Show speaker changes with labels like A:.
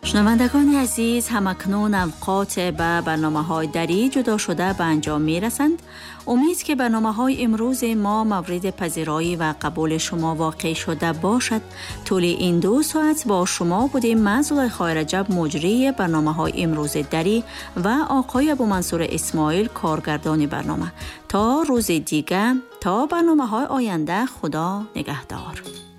A: شنوندگان عزیز، همکنون اوقات به برنامه‌های دری جدا شده به انجام می‌رسند. امید که برنامه‌های امروز ما مورد پذیرایی و قبول شما واقع شده باشد. طول این 2 ساعت با شما بودیم من زلیخا رجب مجری برنامه‌های امروز دری و آقای ابومنصور اسماعیل کارگردان برنامه. تا روز دیگر، تا برنامه‌های آینده، خدا نگهدار.